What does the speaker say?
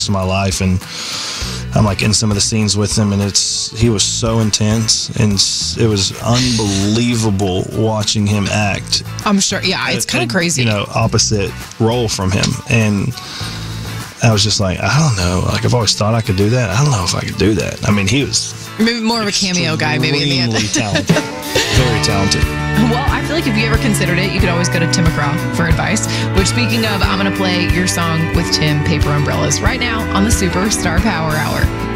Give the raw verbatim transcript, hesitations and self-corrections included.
of my life, and I'm like in some of the scenes with him, and it's he was so intense, and it was unbelievable watching him act. I'm sure, yeah, it's kind of crazy. You know, opposite role from him, and I was just like, I don't know. Like, I've always thought I could do that. I don't know if I could do that. I mean, he was maybe more of a cameo guy, maybe in the end. Extremely talented, very talented. Well, I feel like if you ever considered it, you could always go to Tim McGraw for advice. Which, speaking of, I'm going to play your song with Tim, Paper Umbrellas, right now on the Superstar Power Hour.